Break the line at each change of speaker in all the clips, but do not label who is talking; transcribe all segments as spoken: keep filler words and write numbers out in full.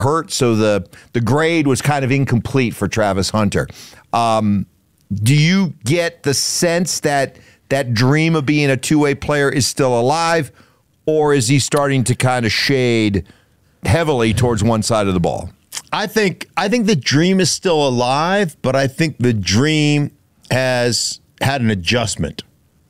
hurt, so the, the grade was kind of incomplete for Travis Hunter. Um, do you get the sense that that dream of being a two-way player is still alive, or is he starting to kind of shade heavily towards one side of the ball?
I think I think the dream is still alive, but I think the dream has had an adjustment.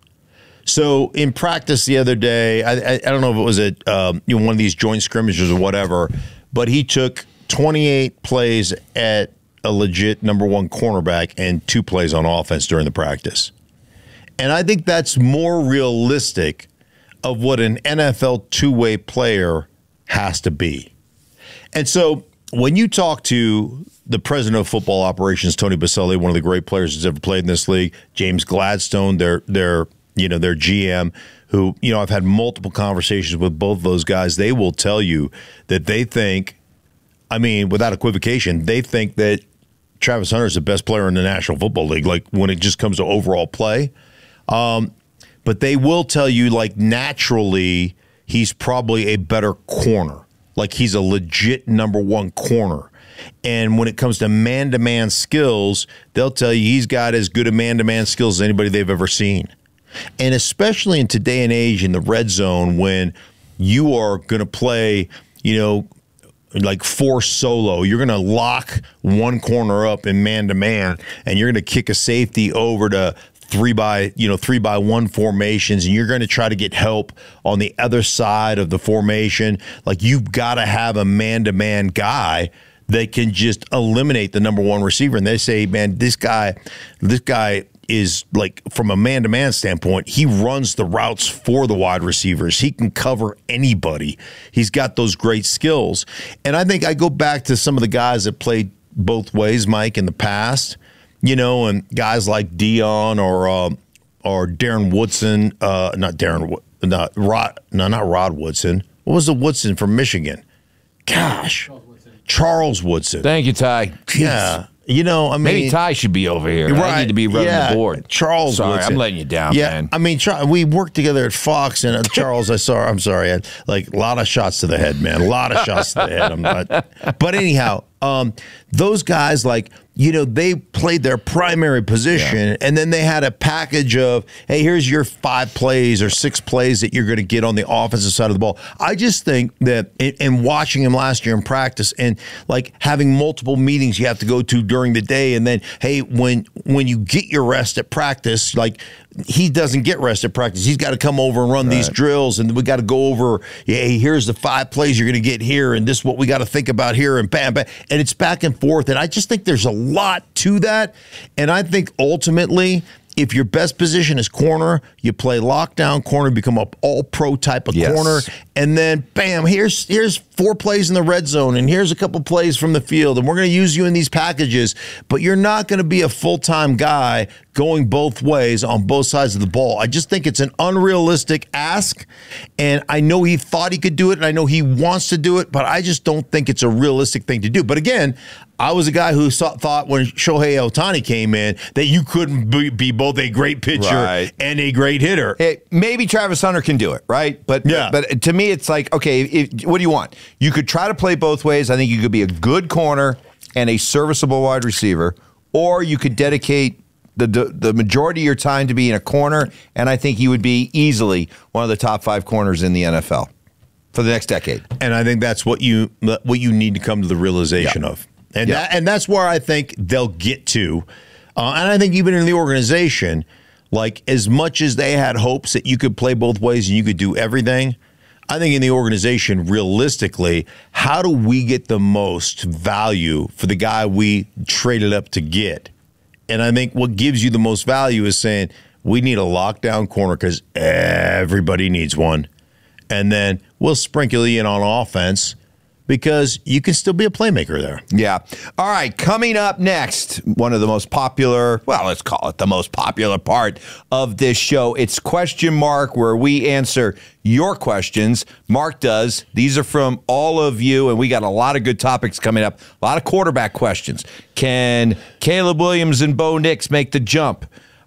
So in practice the other day, I, I, I don't know if it was at um, you know, one of these joint scrimmages or whatever, but he took twenty-eight plays at a legit number one cornerback and two plays on offense during the practice. And I think that's more realistic of what an N F L two-way player has to be. And so when you talk to the president of football operations, Tony Boselli, one of the great players who's ever played in this league, James Gladstone, their their you know their G M, who you know I've had multiple conversations with both of those guys. They will tell you that they think, I mean, without equivocation, they think that Travis Hunter is the best player in the National Football League. Like when it just comes to overall play. Um, but they will tell you, like, naturally, he's probably a better corner. Like, he's a legit number one corner. And when it comes to man-to-man skills, they'll tell you he's got as good a man-to-man skills as anybody they've ever seen. And especially in today and age in the red zone when you are going to play, you know, like four solo, you're going to lock one corner up in man-to-man, and you're going to kick a safety over to three by, you know, three by one formations, and you're going to try to get help on the other side of the formation. Like, you've got to have a man-to-man guy that can just eliminate the number one receiver. And they say, man, this guy, this guy is like, from a man-to-man standpoint, he runs the routes for the wide receivers. He can cover anybody. He's got those great skills. And I think I go back to some of the guys that played both ways, Mike, in the past. You know, and guys like Dion or uh, or Darren Woodson, uh, not Darren, not Rod, no, not Rod Woodson. What was the Woodson from Michigan? Gosh, Charles Woodson. Charles Woodson.
Thank you, Ty.
Yeah, you know, I mean,
maybe Ty should be over here. Right. I need to be running
yeah.
the board.
Charles
sorry,
Woodson.
I'm letting you down,
yeah,
man.
I mean, we worked together at Fox, and uh, Charles, I saw. I'm sorry, I had, like a lot of shots to the head, man. A lot of shots to the head. I'm not, but anyhow, um, those guys like. You know, they played their primary position, yeah. and then they had a package of, hey, here's your five plays or six plays that you're going to get on the offensive side of the ball. I just think that in, in watching him last year in practice and, like, having multiple meetings you have to go to during the day, and then, hey, when when you get your rest at practice, like, he doesn't get rest at practice. He's got to come over and run right. these drills, and we got to go over, hey, here's the five plays you're going to get here, and this is what we got to think about here, and bam, bam. And it's back and forth, and I just think there's a lot to that. And I think ultimately, if your best position is corner, you play lockdown corner, become a all-pro type of yes. corner, and then bam, here's here's four plays in the red zone, and here's a couple plays from the field, and we're going to use you in these packages, but you're not going to be a full-time guy going both ways on both sides of the ball. I just think it's an unrealistic ask, and I know he thought he could do it, and I know he wants to do it, but I just don't think it's a realistic thing to do. But again, I was a guy who saw, thought when Shohei Ohtani came in that you couldn't be, be both a great pitcher right. and a great hitter.
Hey, maybe Travis Hunter can do it, right? But yeah. but to me, it's like, okay, if, what do you want? You could try to play both ways. I think you could be a good corner and a serviceable wide receiver, or you could dedicate the the majority of your time to being a corner, and I think he would be easily one of the top five corners in the N F L for the next decade.
And I think that's what you what you need to come to the realization yep. of. And
yep.
that, and that's where I think they'll get to. Uh, and I think even in the organization, like, as much as they had hopes that you could play both ways and you could do everything, I think in the organization, realistically, how do we get the most value for the guy we traded up to get? And I think what gives you the most value is saying, we need a lockdown corner because everybody needs one. And then we'll sprinkle you in on offense because you can still be a playmaker there.
Yeah. All right, coming up next, one of the most popular, well, let's call it the most popular part of this show. It's Question Mark, where we answer your questions. Mark does. These are from all of you, and we got a lot of good topics coming up. A lot of quarterback questions. Can Caleb Williams and Bo Nix make the jump?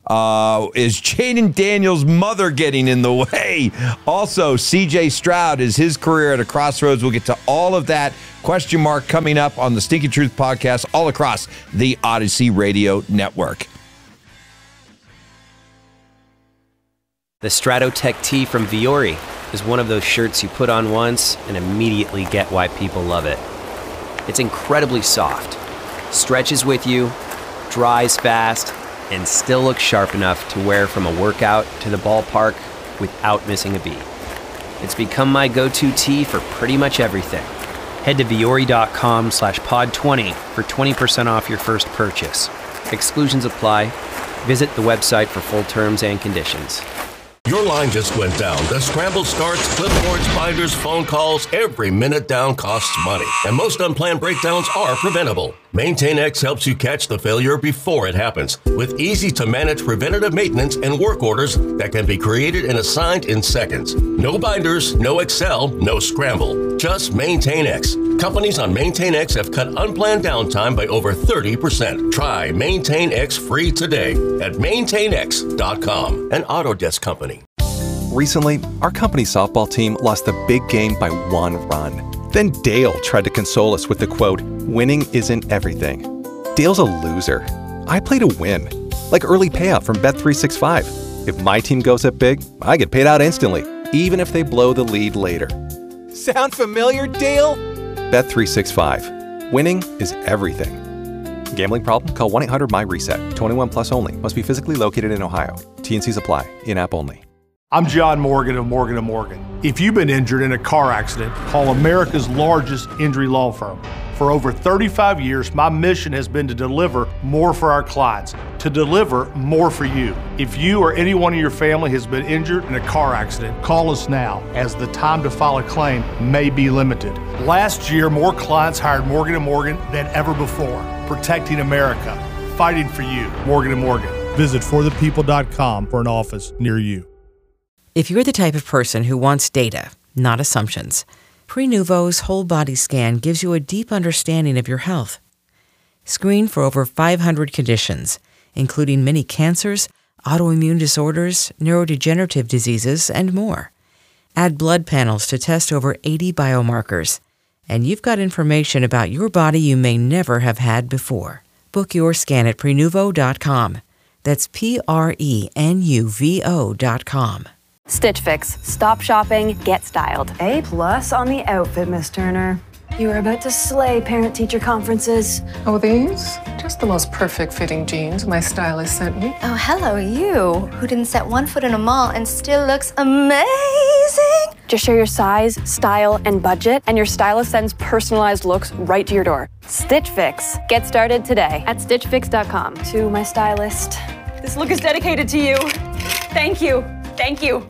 Uh, is Jaden Daniels' mother getting in the way? Also, C J Stroud, is his career at a crossroads? We'll get to all of that. Question mark coming up on the Stinky Truth podcast all across the Odyssey Radio Network.
The Stratotech tee from Viore is one of those shirts you put on once and immediately get why people love it. It's incredibly soft, stretches with you, dries fast, and still looks sharp enough to wear from a workout to the ballpark without missing a beat. It's become my go-to tee for pretty much everything. Head to Viore.com slash pod 20 for twenty percent off your first purchase. Exclusions apply. Visit the website for full terms and conditions.
Your line just went down. The scramble starts, clipboards, binders, phone calls. Every minute down costs money. And most unplanned breakdowns are preventable. MaintainX helps you catch the failure before it happens with easy-to-manage preventative maintenance and work orders that can be created and assigned in seconds. No binders, no Excel, no scramble. Just MaintainX. Companies on MaintainX have cut unplanned downtime by over thirty percent. Try MaintainX free today at maintain x dot com, an Autodesk company.
Recently, our company softball team lost the big game by one run. Then Dale tried to console us with the quote, "Winning isn't everything." Dale's a loser. I play to win, like early payout from Bet three sixty-five. If my team goes up big, I get paid out instantly, even if they blow the lead later. Sound familiar, Dale? Bet three sixty-five. Winning is everything. Gambling problem? Call one eight hundred M Y reset. twenty-one plus only. Must be physically located in Ohio. T N Cs apply. In-app only.
I'm John Morgan of Morgan and Morgan. If you've been injured in a car accident, call America's largest injury law firm. For over thirty-five years, my mission has been to deliver more for our clients, to deliver more for you. If you or anyone in your family has been injured in a car accident, call us now, as the time to file a claim may be limited. Last year, more clients hired Morgan and Morgan than ever before, protecting America, fighting for you. Morgan and Morgan. Visit for the people dot com for an office near you.
If you're the type of person who wants data, not assumptions, Prenuvo's whole body scan gives you a deep understanding of your health. Screen for over five hundred conditions, including many cancers, autoimmune disorders, neurodegenerative diseases, and more. Add blood panels to test over eighty biomarkers, and you've got information about your body you may never have had before. Book your scan at Prenuvo dot com. That's P R E N U V O dot com.
Stitch Fix. Stop shopping, get styled.
A plus on the outfit, Miss Turner. You are about to slay parent-teacher conferences.
Oh, these? Just the most perfect fitting jeans my stylist sent me.
Oh, hello, you, who didn't set one foot in a mall and still looks amazing.
Just share your size, style, and budget, and your stylist sends personalized looks right to your door. Stitch Fix. Get started today at stitch fix dot com.
To my stylist.
This look is dedicated to you. Thank you. Thank you.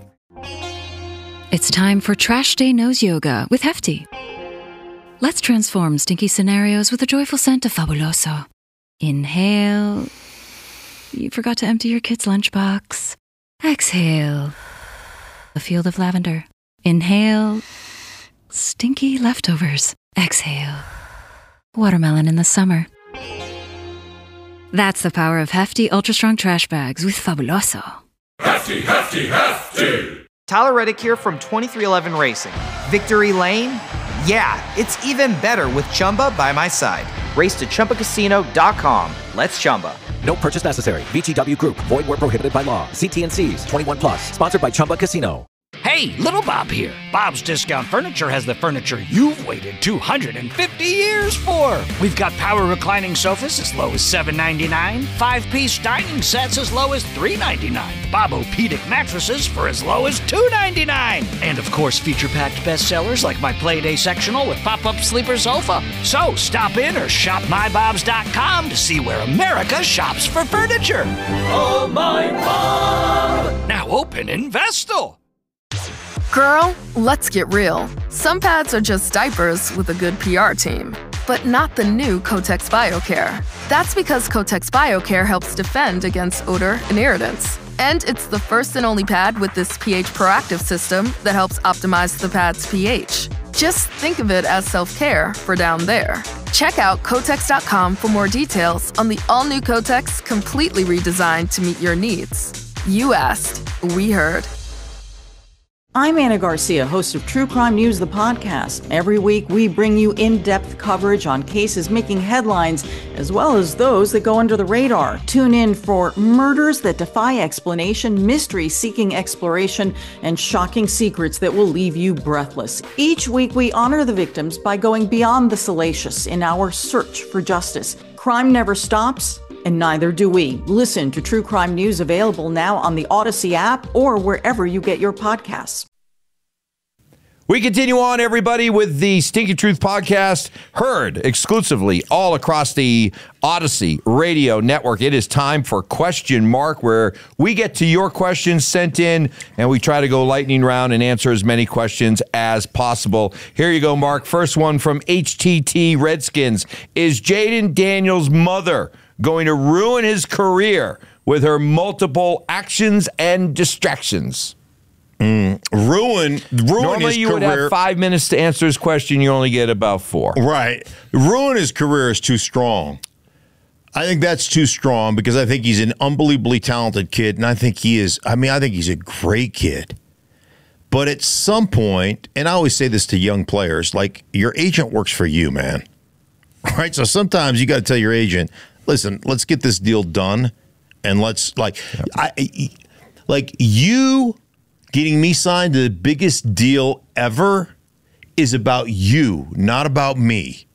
It's time for Trash Day Nose Yoga with Hefty. Let's transform stinky scenarios with a joyful scent of Fabuloso. Inhale. You forgot to empty your kid's lunchbox. Exhale. A field of lavender. Inhale. Stinky leftovers. Exhale. Watermelon in the summer. That's the power of Hefty Ultra Strong Trash Bags with Fabuloso.
Hefty, hefty, hefty!
Tyler Reddick here from twenty-three eleven Racing. Victory Lane? Yeah, it's even better with Chumba by my side. Race to Chumba Casino dot com. Let's Chumba.
No purchase necessary. V G W Group. Void where prohibited by law. See T N Cs. twenty-one plus. Sponsored by Chumba Casino.
Hey, Little Bob here. Bob's Discount Furniture has the furniture you've waited two hundred fifty years for. We've got power reclining sofas as low as seven ninety-nine, five-piece dining sets as low as three ninety-nine, Bob-O-Pedic mattresses for as low as two ninety-nine, and of course feature-packed bestsellers like my Playday sectional with pop-up sleeper sofa. So stop in or shop my bobs dot com to see where America shops for furniture.
Oh, my Bob!
Now open in Vestal.
Girl, let's get real. Some pads are just diapers with a good P R team, but not the new Kotex BioCare. That's because Kotex BioCare helps defend against odor and irritants. And it's the first and only pad with this pH proactive system that helps optimize the pad's pH. Just think of it as self-care for down there. Check out Kotex dot com for more details on the all-new Kotex, completely redesigned to meet your needs. You asked, we heard.
I'm Anna Garcia, host of True Crime News, the podcast. Every week, we bring you in-depth coverage on cases making headlines, as well as those that go under the radar. Tune in for murders that defy explanation, mysteries seeking exploration, and shocking secrets that will leave you breathless. Each week, we honor the victims by going beyond the salacious in our search for justice. Crime never stops, and neither do we. Listen to True Crime News, available now on the Odyssey app or wherever you get your podcasts.
We continue on, everybody, with the Stinky Truth podcast, heard exclusively all across the Odyssey Radio Network. It is time for Question Mark, where we get to your questions sent in, and we try to go lightning round and answer as many questions as possible. Here you go, Mark. First one from H T T Redskins. Is Jayden Daniels' mother going to ruin his career with her multiple actions and distractions?
Mm, ruin, ruin
Normally
his
you
career.
would have five minutes to answer his question. You only get about four.
Right. Ruin his career is too strong. I think that's too strong because I think he's an unbelievably talented kid, and I think he is, I mean, I think he's a great kid. But at some point, and I always say this to young players, like, your agent works for you, man. Right? So sometimes you got to tell your agent, listen, let's get this deal done, and let's, like, yep. I, like you... Getting me signed to the biggest deal ever is about you, not about me.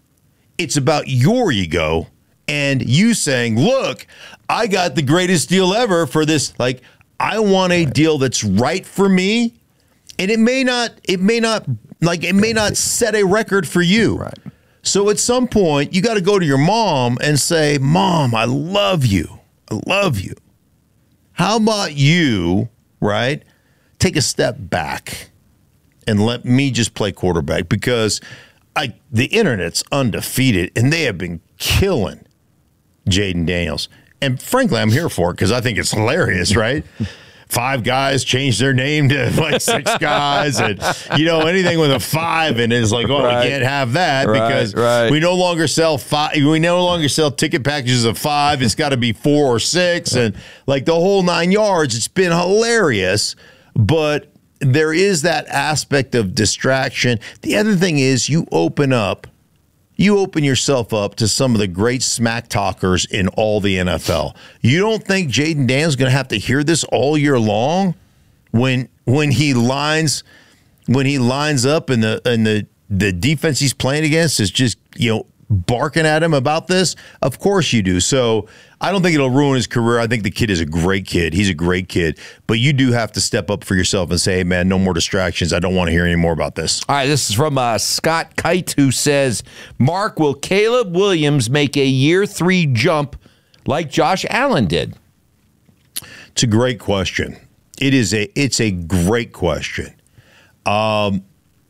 It's about your ego and you saying, look, I got the greatest deal ever for this. Like, I want a deal that's right for me. And it may not, it may not, like, it may not set a record for you.
Right.
So at some point, you got to go to your mom and say, Mom, I love you. I love you. How about you, right? Take a step back and let me just play quarterback, because I the internet's undefeated and they have been killing Jayden Daniels. And frankly, I'm here for it because I think it's hilarious, right? Five guys changed their name to like six guys, and you know, anything with a five in it is like, oh, right. we can't have that right, because right. we no longer sell five. We no longer sell ticket packages of five. It's got to be four or six, and like the whole nine yards. It's been hilarious. But there is that aspect of distraction. The other thing is you open up, you open yourself up to some of the great smack talkers in all the N F L. You don't think Jayden Daniels is going to have to hear this all year long when when he lines when he lines up and the and the the defense he's playing against is just, you know, barking at him about this? Of course you do. So I don't think it'll ruin his career. I think the kid is a great kid. He's a great kid. But you do have to step up for yourself and say, hey, man, no more distractions. I don't want to hear any more about this.
All right, this is from uh, Scott Kite, who says, Mark, will Caleb Williams make a year three jump like Josh Allen did?
It's a great question. It is a, it's a great question. Um,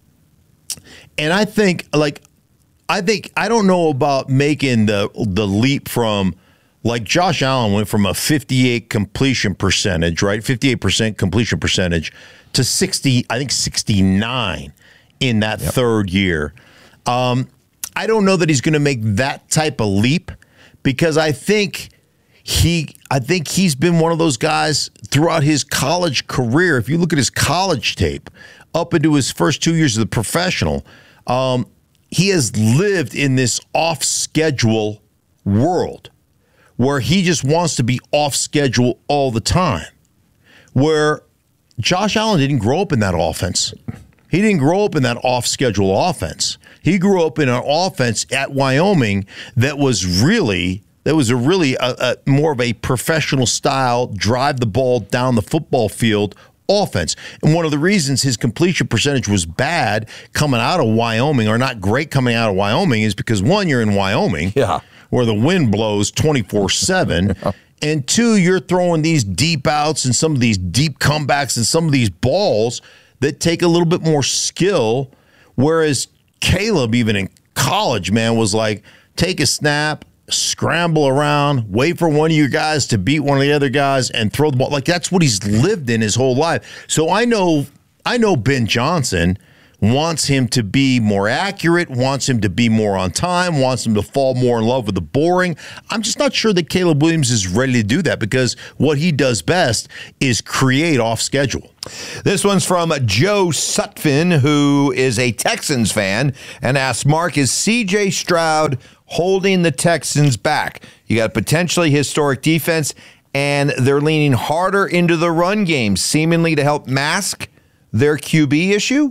and I think, like, I think, I don't know about making the the leap from, like Josh Allen went from a fifty-eight completion percentage, right? fifty-eight percent completion percentage to sixty, I think sixty-nine in that yep. third year. Um, I don't know that he's going to make that type of leap because I think he, I think he's been one of those guys throughout his college career. If you look at his college tape up into his first two years of the professional, um, he has lived in this off-schedule world where he just wants to be off schedule all the time, where Josh Allen didn't grow up in that offense. He didn't grow up in that off-schedule offense. He grew up in an offense at Wyoming that was really, that was a really a, a, more of a professional style, drive the ball down the football field offense. And one of the reasons his completion percentage was bad coming out of Wyoming, or not great coming out of Wyoming, is because, one, you're in Wyoming.
Yeah.
Where the wind blows twenty-four seven, and two, you're throwing these deep outs and some of these deep comebacks and some of these balls that take a little bit more skill, whereas Caleb, even in college, man, was like, take a snap, scramble around, wait for one of your guys to beat one of the other guys and throw the ball. Like, that's what he's lived in his whole life. So I know, I know Ben Johnson wants him to be more accurate, wants him to be more on time, wants him to fall more in love with the boring. I'm just not sure that Caleb Williams is ready to do that because what he does best is create off schedule.
This one's from Joe Sutphin, who is a Texans fan, and asks, Mark, is C J Stroud holding the Texans back? You got a potentially historic defense, and they're leaning harder into the run game, seemingly to help mask their Q B issue?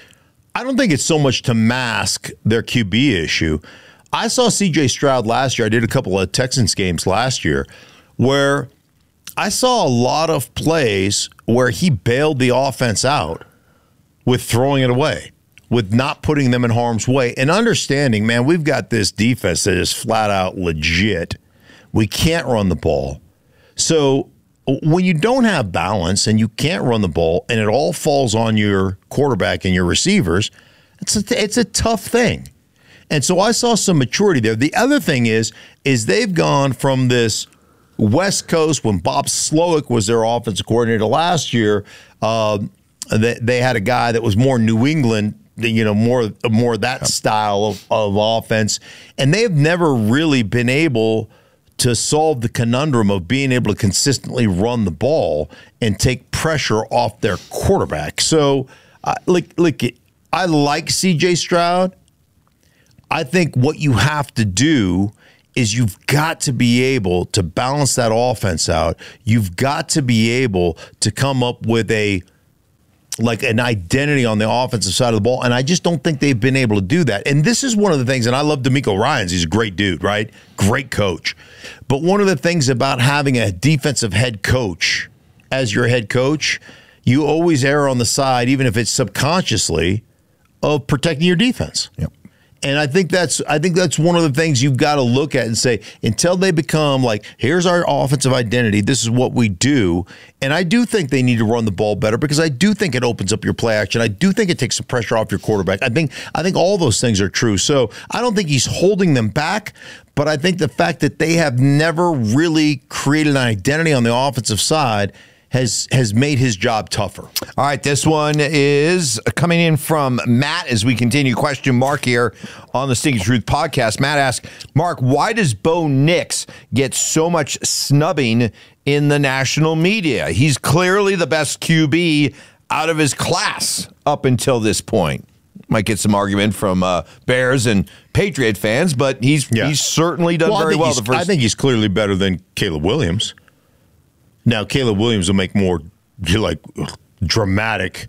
I don't think it's so much to mask their Q B issue. I saw C J Stroud last year. I did a couple of Texans games last year where I saw a lot of plays where he bailed the offense out with throwing it away, with not putting them in harm's way, and understanding, man, we've got this defense that is flat out legit. We can't run the ball. So when you don't have balance and you can't run the ball and it all falls on your quarterback and your receivers, it's a, it's a tough thing. And so I saw some maturity there. The other thing is, is they've gone from this West Coast, when Bob Slowick was their offensive coordinator last year, uh, they, they had a guy that was more New England, you know, more more that style of, of offense. And they've never really been able to solve the conundrum of being able to consistently run the ball and take pressure off their quarterback. So, uh, like, like, I like C J Stroud. I think what you have to do is you've got to be able to balance that offense out. You've got to be able to come up with a like an identity on the offensive side of the ball, and I just don't think they've been able to do that. And this is one of the things, and I love D'Amico Ryans. He's a great dude, right? Great coach. But one of the things about having a defensive head coach as your head coach, you always err on the side, even if it's subconsciously, of protecting your defense.
Yep.
And I think that's I think that's one of the things you've got to look at and say, until they become like, here's our offensive identity, this is what we do. And I do think they need to run the ball better because I do think it opens up your play action. I do think it takes some pressure off your quarterback. I think I think all those things are true. So I don't think he's holding them back, but I think the fact that they have never really created an identity on the offensive side has has made his job tougher.
All right, this one is coming in from Matt as we continue question mark here on the Stinky Truth podcast. Matt asks, Mark, why does Bo Nix get so much snubbing in the national media? He's clearly the best Q B out of his class up until this point. Might get some argument from uh, Bears and Patriot fans, but he's
yeah.
he's certainly done
well,
very well.
The
first.
I think he's clearly better than Caleb Williams. Now, Caleb Williams will make more like dramatic,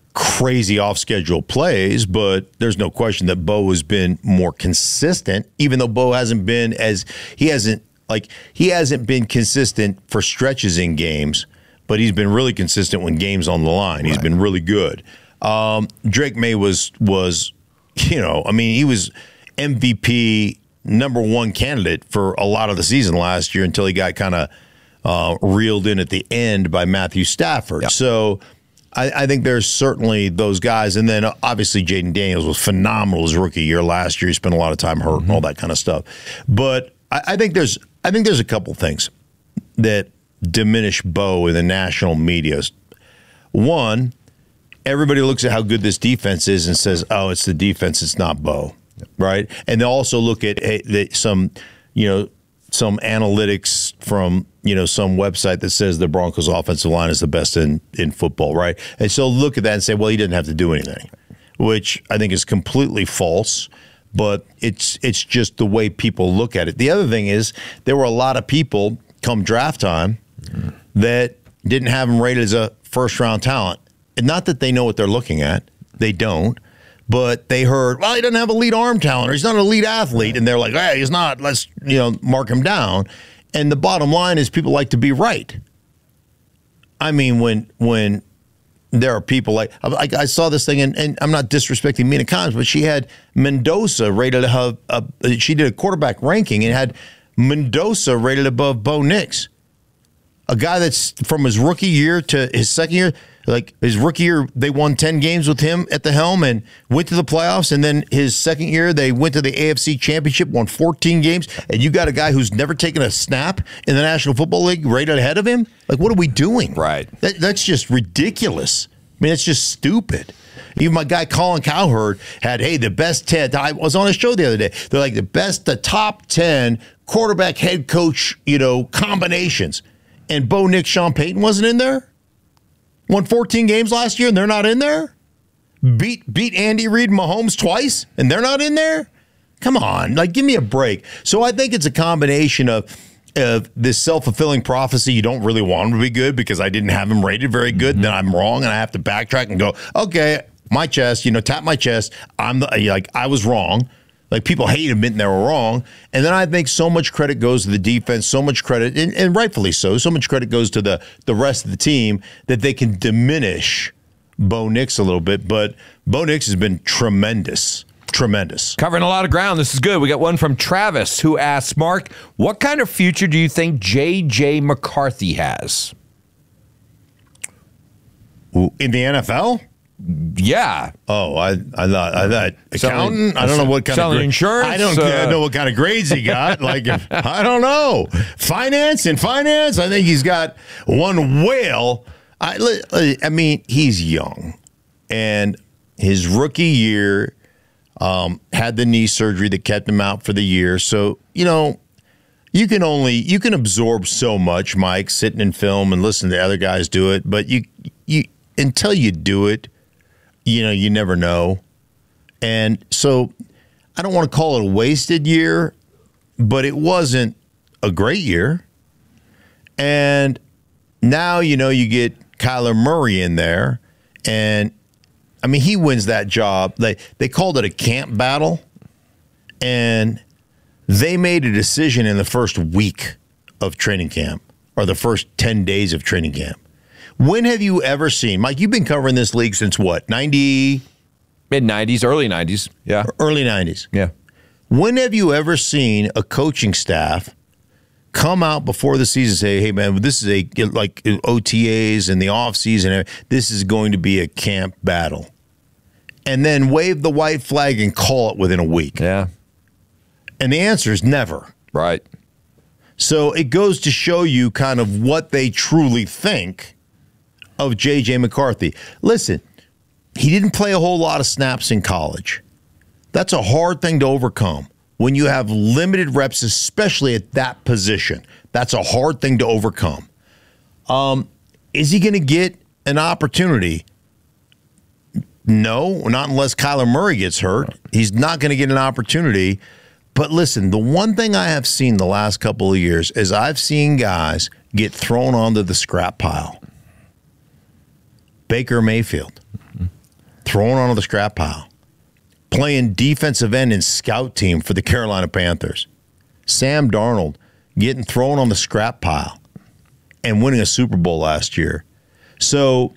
crazy off-schedule plays, but there's no question that Bo has been more consistent, even though Bo hasn't been as he hasn't like he hasn't been consistent for stretches in games, but he's been really consistent when games on the line. He's right. been really good. Um, Drake May was was, you know, I mean, he was M V P number one candidate for a lot of the season last year until he got kind of Uh, reeled in at the end by Matthew Stafford. Yep. So I, I think there's certainly those guys. And then obviously Jaden Daniels was phenomenal his rookie year last year. He spent a lot of time hurt mm-hmm. and all that kind of stuff. But I, I think there's I think there's a couple things that diminish Bo in the national media. One, everybody looks at how good this defense is and says, oh, it's the defense, it's not Bo. Yep. Right? And they also look at hey, the, some, you know, some analytics from, you know, some website that says the Broncos offensive line is the best in, in football, right? And so look at that and say, well, he didn't have to do anything, which I think is completely false, but it's it's just the way people look at it. The other thing is there were a lot of people come draft time mm-hmm. that didn't have him rated as a first-round talent. And not that they know what they're looking at. They don't. But they heard, well, he doesn't have elite arm talent, or he's not an elite athlete. And they're like, hey, he's not. Let's, you know, mark him down. And the bottom line is people like to be right. I mean, when when there are people like, like I saw this thing, and, and I'm not disrespecting Mina Kimes, but she had Mendoza rated, a, a, she did a quarterback ranking and had Mendoza rated above Bo Nix. A guy that's from his rookie year to his second year, like his rookie year, they won ten games with him at the helm and went to the playoffs. And then his second year, they went to the A F C Championship, won fourteen games. And you got a guy who's never taken a snap in the National Football League rated ahead of him? Like, what are we doing?
Right.
That, that's just ridiculous. I mean, it's just stupid. Even my guy Colin Cowherd had, hey, the best ten. I was on a show the other day. They're like the best, the top ten quarterback head coach, you know, combinations. And Bo Nix, Sean Payton wasn't in there. Won fourteen games last year, and they're not in there. Beat beat Andy Reid and Mahomes twice, and they're not in there. Come on, like give me a break. So I think it's a combination of. Of this self-fulfilling prophecy, you don't really want him to be good because I didn't have him rated very good, mm-hmm. then I'm wrong, and I have to backtrack and go, okay, my chest, you know, tap my chest. I'm the, like, I was wrong. Like, people hate admitting they were wrong. And then I think so much credit goes to the defense, so much credit, and, and rightfully so, so much credit goes to the, the rest of the team that they can diminish Bo Nix a little bit. But Bo Nix has been tremendous. Tremendous.
Covering a lot of ground. This is good. We got one from Travis who asks, Mark, what kind of future do you think J J McCarthy has?
In the N F L?
Yeah.
Oh, I I thought I thought accountant.
Selling,
I don't know what kind
selling
of gra-
insurance.
I don't uh, know what kind of grades he got. Like I don't know. Finance and finance. I think he's got one whale. I I mean he's young, and his rookie year. Um, had the knee surgery that kept him out for the year. So, you know, you can only, you can absorb so much, Mike, sitting in film and listening to other guys do it. But you, you, until you do it, you know, you never know. And so I don't want to call it a wasted year, but it wasn't a great year. And now, you know, you get Kyler Murray in there and I mean, he wins that job. They they called it a camp battle, and they made a decision in the first week of training camp or the first ten days of training camp. When have you ever seen, Mike, you've been covering this league since what, ninety?
mid-nineties, early nineties, yeah.
Early nineties.
Yeah.
When have you ever seen a coaching staff come out before the season and say, hey, man, this is a, like O T As and the offseason, this is going to be a camp battle. And then wave the white flag and call it within a week.
Yeah.
And the answer is never.
Right.
So it goes to show you kind of what they truly think of J J McCarthy. Listen, he didn't play a whole lot of snaps in college. That's a hard thing to overcome. When you have limited reps, especially at that position, that's a hard thing to overcome. Um, is he going to get an opportunity? No, not unless Kyler Murray gets hurt. He's not going to get an opportunity. But listen, the one thing I have seen the last couple of years is I've seen guys get thrown onto the scrap pile. Baker Mayfield, mm-hmm. thrown onto the scrap pile. Playing defensive end in scout team for the Carolina Panthers. Sam Darnold getting thrown on the scrap pile and winning a Super Bowl last year. So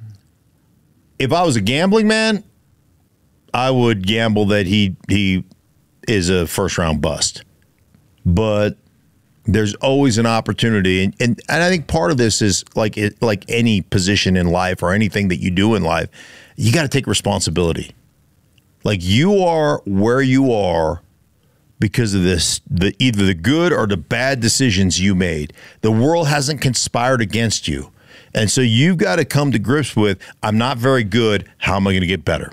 if I was a gambling man, I would gamble that he he is a first-round bust. But there's always an opportunity. And, and, and I think part of this is like it, like any position in life or anything that you do in life, you got to take responsibility. Like you are where you are because of this, the either the good or the bad decisions you made. The world hasn't conspired against you. And so you've got to come to grips with, I'm not very good. How am I going to get better?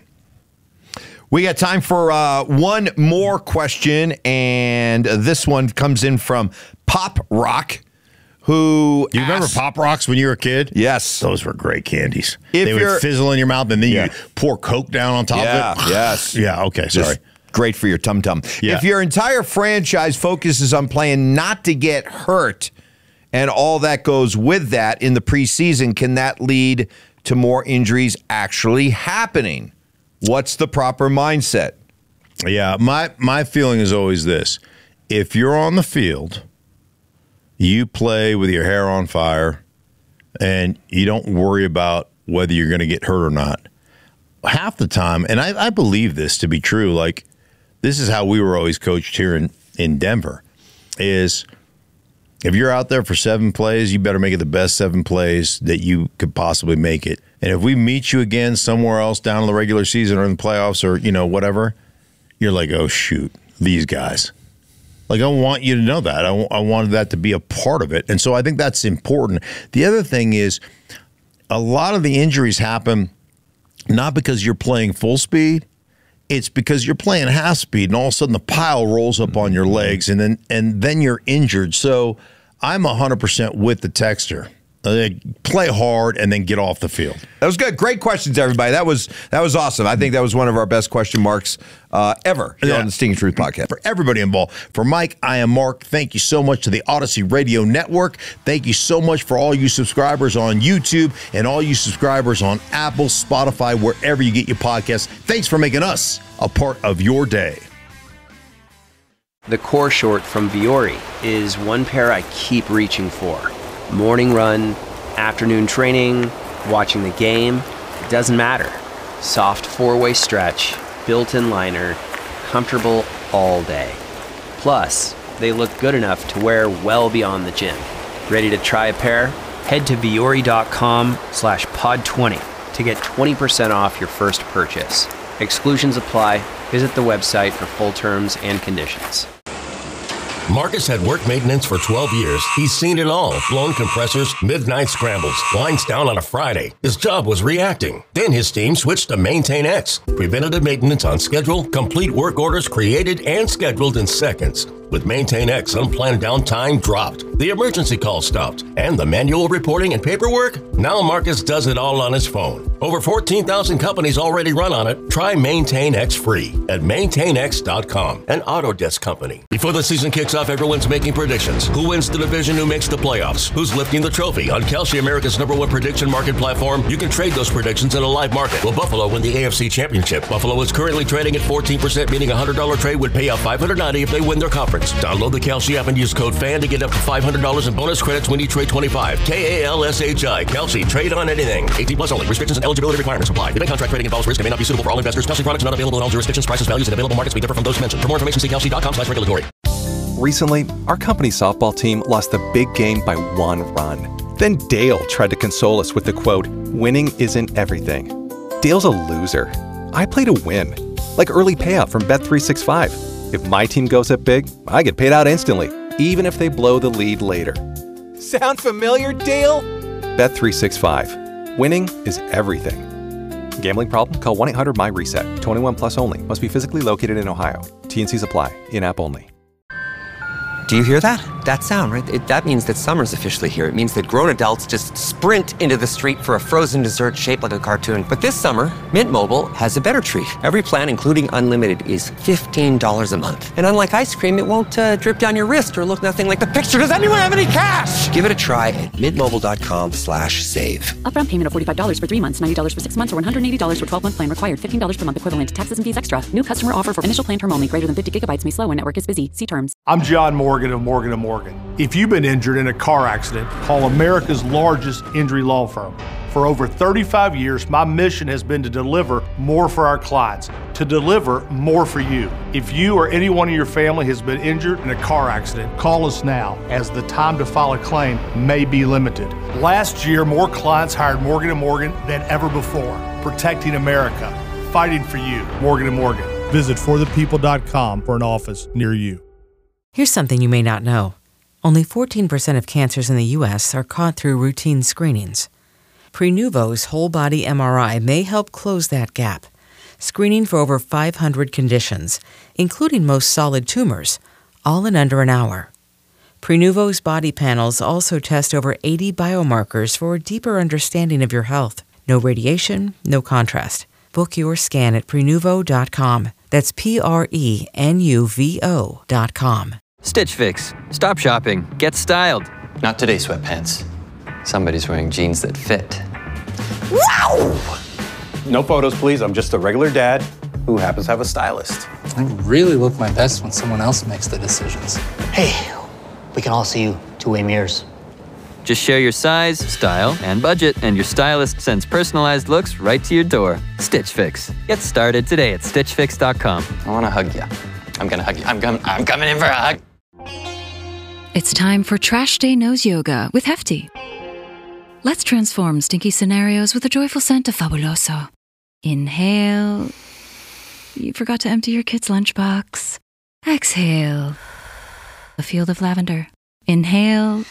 We got time for uh, one more question, and this one comes in from Pop Rock, who
you remember
asked,
Pop Rocks when you were a kid?
Yes.
Those were great candies.
If
they would fizzle in your mouth, and then
yeah.
you pour Coke down on top
yeah,
of it.
Yes.
Yeah, okay, sorry.
Just great for your tum-tum.
Yeah.
If your entire franchise focuses on playing not to get hurt and all that goes with that in the preseason, can that lead to more injuries actually happening? What's the proper mindset?
Yeah, my my feeling is always this. If you're on the field, you play with your hair on fire, and you don't worry about whether you're going to get hurt or not. Half the time, and I, I believe this to be true, like this is how we were always coached here in, in Denver, is if you're out there for seven plays, you better make it the best seven plays that you could possibly make it. And if we meet you again somewhere else down in the regular season or in the playoffs or, you know, whatever, you're like, oh, shoot, these guys. Like, I want you to know that. I, w- I wanted that to be a part of it. And so I think that's important. The other thing is a lot of the injuries happen not because you're playing full speed. It's because you're playing half speed, and all of a sudden the pile rolls up on your legs, and then and then you're injured. So I'm one hundred percent with the texter. Uh, play hard and then get off the field.
That was good. Great questions, everybody. That was that was awesome. I think that was one of our best question marks uh, ever here yeah. on the Stinking Truth podcast.
For everybody involved. For Mike, I am Mark. Thank you so much to the Odyssey Radio Network. Thank you so much for all you subscribers on YouTube and all you subscribers on Apple, Spotify, wherever you get your podcasts. Thanks for making us a part of your day.
The core short from Vuori is one pair I keep reaching for. Morning run, afternoon training, watching the game, it doesn't matter. Soft four-way stretch, built-in liner, comfortable all day. Plus, they look good enough to wear well beyond the gym. Ready to try a pair? Head to vuori.com slash pod 20 to get twenty percent off your first purchase. Exclusions apply. Visit the website for full terms and conditions.
Marcus had work maintenance for twelve years. He's seen it all. Blown compressors, midnight scrambles, lines down on a Friday. His job was reacting. Then his team switched to Maintain X. Preventative maintenance on schedule, complete work orders created and scheduled in seconds. With Maintain X, unplanned downtime dropped, the emergency call stopped, and the manual reporting and paperwork? Now Marcus does it all on his phone. Over fourteen thousand companies already run on it. Try Maintain X free at maintain x dot com, an Autodesk company. Before the season kicks off, everyone's making predictions. Who wins the division? Who makes the playoffs? Who's lifting the trophy? On Kalshi, America's number one prediction market platform, you can trade those predictions in a live market. Will Buffalo win the A F C Championship? Buffalo is currently trading at fourteen percent, meaning a one hundred dollars trade would pay out five hundred ninety dollars if they win their conference. Download the Kalshi app and use code FAN to get up to five hundred dollars in bonus credits when you trade twenty-five. K A L S H I. Kalshi. Trade on anything. eighteen plus only. Restrictions and eligibility requirements apply. The bank contract trading involves risk and may not be suitable for all investors. Kalshi products are not available in all jurisdictions. Prices, values, and available markets may differ from those mentioned. For more information, see kalshi.com slash regulatory.
Recently, our company softball team lost the big game by one run. Then Dale tried to console us with the quote, "Winning isn't everything." Dale's a loser. I play to win. Like early payout from Bet three sixty-five. If my team goes up big, I get paid out instantly, even if they blow the lead later.
Sound familiar, Dale?
Bet three sixty-five. Winning is everything. Gambling problem? Call one eight hundred M Y reset. twenty-one plus only. Must be physically located in Ohio. T and Cs apply. In-app only.
Do you hear that? That sound, right? It, that means that summer's officially here. It means that grown adults just sprint into the street for a frozen dessert shaped like a cartoon. But this summer, Mint Mobile has a better treat. Every plan, including unlimited, is fifteen dollars a month. And unlike ice cream, it won't uh, drip down your wrist or look nothing like the picture. Does anyone have any cash? Give it a try at mintmobile.com slash save.
Upfront payment of forty-five dollars for three months, ninety dollars for six months, or one hundred eighty dollars for twelve-month plan required. fifteen dollars per month equivalent. Taxes and fees extra. New customer offer for initial plan term only. Greater than fifty gigabytes may slow when network is busy. See terms.
I'm John Morgan of Morgan and Morgan. If you've been injured in a car accident, call America's largest injury law firm. For over thirty-five years, my mission has been to deliver more for our clients, to deliver more for you. If you or anyone in your family has been injured in a car accident, call us now, as the time to file a claim may be limited. Last year, more clients hired Morgan and Morgan than ever before, protecting America, fighting for you. Morgan and Morgan. Visit for the people dot com for an office near you.
Here's something you may not know. Only fourteen percent of cancers in the U S are caught through routine screenings. Prenuvo's whole-body M R I may help close that gap, screening for over five hundred conditions, including most solid tumors, all in under an hour. Prenuvo's body panels also test over eighty biomarkers for a deeper understanding of your health. No radiation, no contrast. Book your scan at prenuvo dot com. That's P R E N U V O dot com.
Stitch Fix. Stop shopping. Get styled.
Not today, sweatpants. Somebody's wearing jeans that fit.
Wow!
No photos, please. I'm just a regular dad who happens to have a stylist.
I really look my best when someone else makes the decisions.
Hey, we can all see you two-way mirrors.
Just share your size, style, and budget, and your stylist sends personalized looks right to your door. Stitch Fix. Get started today at stitch fix dot com.
I want to hug you. I'm going to hug you. I'm, com- I'm coming in for a hug.
It's time for Trash Day Nose Yoga with Hefty. Let's transform stinky scenarios with a joyful scent of Fabuloso. Inhale. You forgot to empty your kid's lunchbox. Exhale. A field of lavender. Inhale.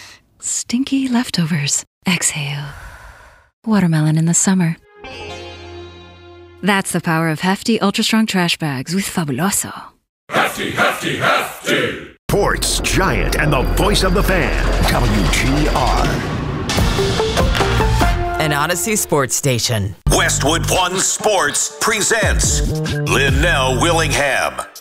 Stinky leftovers. Exhale. Watermelon in the summer. That's the power of hefty, ultra-strong trash bags with Fabuloso.
Hefty, hefty, hefty.
Sports giant and the voice of the fan, W G R.
An Odyssey sports station.
Westwood One Sports presents Linnell Willingham.